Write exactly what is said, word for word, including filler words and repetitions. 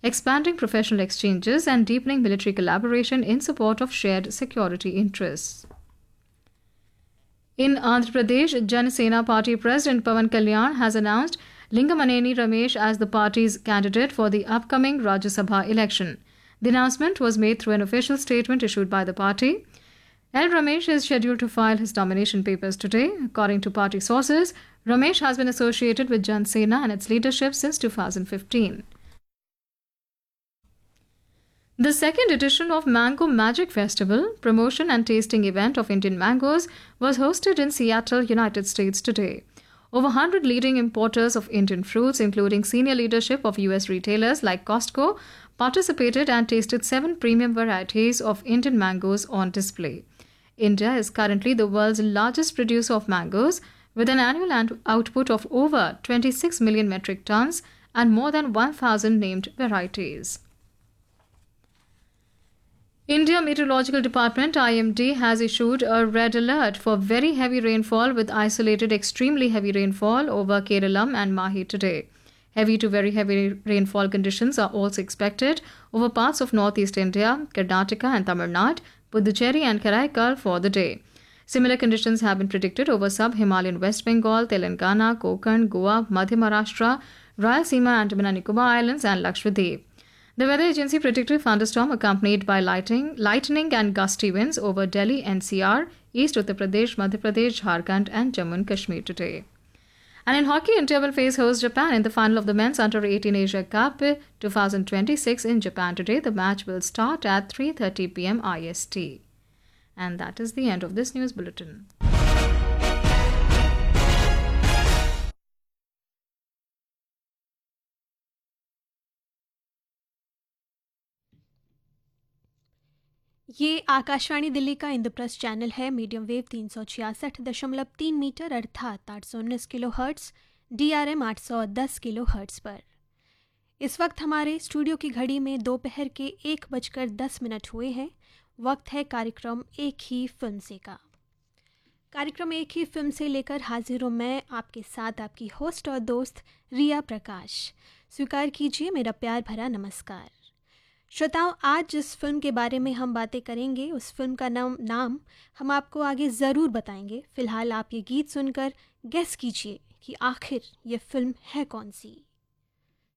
expanding professional exchanges and deepening military collaboration in support of shared security interests. In Andhra Pradesh, Jan Sena Party President Pawan Kalyan has announced Lingamaneni Ramesh as the party's candidate for the upcoming Rajya Sabha election. The announcement was made through an official statement issued by the party. L. Ramesh is scheduled to file his nomination papers today. According to party sources, Ramesh has been associated with Jan Sena and its leadership since two thousand fifteen. The second edition of Mango Magic Festival, promotion and tasting event of Indian mangoes, was hosted in Seattle, United States today. Over one hundred leading importers of Indian fruits, including senior leadership of U S retailers like Costco, participated and tasted seven premium varieties of Indian mangoes on display. India is currently the world's largest producer of mangoes, with an annual output of over twenty-six million metric tons and more than one thousand named varieties. India Meteorological Department I M D has issued a red alert for very heavy rainfall with isolated extremely heavy rainfall over Keralam and Mahi today. Heavy to very heavy rainfall conditions are also expected over parts of northeast India, Karnataka and Tamil Nadu, Puducherry and Karaikal for the day. Similar conditions have been predicted over sub-Himalayan West Bengal, Telangana, Konkan, Goa, Madhya Maharashtra, Rayalaseema, Andaman and Nicobar Islands and Lakshadweep. The weather agency predicted thunderstorm accompanied by lightning, lightning and gusty winds over Delhi, N C R, East Uttar Pradesh, Madhya Pradesh, Jharkhand and Jammu and Kashmir today. And in hockey, India will face host Japan in the final of the Men's Under eighteen Asia Cup twenty twenty-six in Japan today. The match will start at three thirty p m I S T. And that is the end of this news bulletin. ये आकाशवाणी दिल्ली का Indraprastha channel है। Medium wave तीन सौ छियासठ दशमलव तीन metre अर्थात आठ सौ उन्नीस kilo hertz, D R M आठ सौ दस किलो हर्ट्स पर। इस वक्त हमारे स्टूडियो की घड़ी में दोपहर के एक बजकर दस मिनट हुए हैं। वक्त है कार्यक्रम एक ही फिल्म से का। कार्यक्रम एक ही फिल्म से लेकर हाजिर हूँ मैं आपके साथ, आपकी होस्ट और दोस्त रिया प्रकाश। स्वीकार कीजिए मेरा प्यार भरा नमस्कार। श्रोताओं, आज जिस फिल्म के बारे में हम बातें करेंगे उस फिल्म का नाम नाम हम आपको आगे ज़रूर बताएंगे। फ़िलहाल आप ये गीत सुनकर गेस कीजिए कि आखिर ये फिल्म है कौन सी।